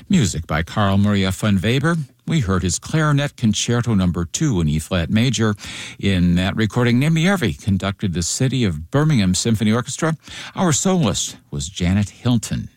Music by Carl Maria von Weber. We heard his Clarinet Concerto No. 2 in E-flat major. In that recording, Nimiervi conducted the City of Birmingham Symphony Orchestra. Our soloist was Janet Hilton.